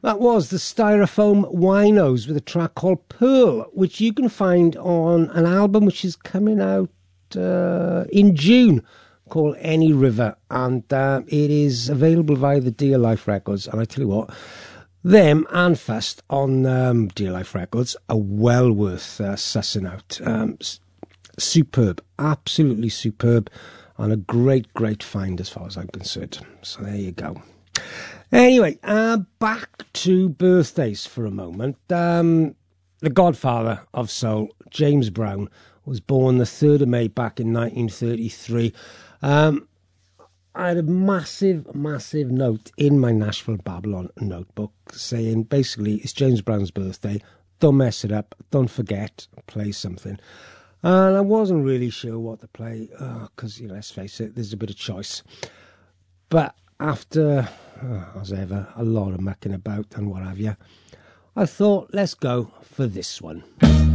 That was the Styrofoam Winos with a track called Pearl, which you can find on an album which is coming out in June called Any River, and it is available via the Dear Life Records. And I tell you what, them and Fust on Dear Life Records are well worth sussing out. Superb, absolutely superb, and a great find as far as I'm concerned. So there you go. Anyway, back to birthdays for a moment. The godfather of soul, James Brown, was born the 3rd of May back in 1933. I had a massive note in my Nashville Babylon notebook saying, basically, it's James Brown's birthday. Don't mess it up. Don't forget. Play something. And I wasn't really sure what to play because, let's face it, there's a bit of choice. But after, as ever, a lot of mucking about and what have you, I thought, let's go for this one.